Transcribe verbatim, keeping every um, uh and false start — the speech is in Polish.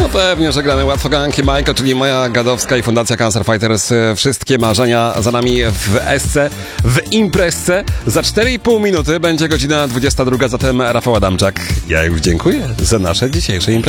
No pewnie, że gramy łatwo ganki Majka, czyli moja gadowska i Fundacja Cancer Fighters. Wszystkie marzenia za nami w esce, w imprezce. Za cztery i pół minuty będzie godzina dwudziesta druga, zatem Rafał Adamczak. Ja już dziękuję za nasze dzisiejsze imprezy.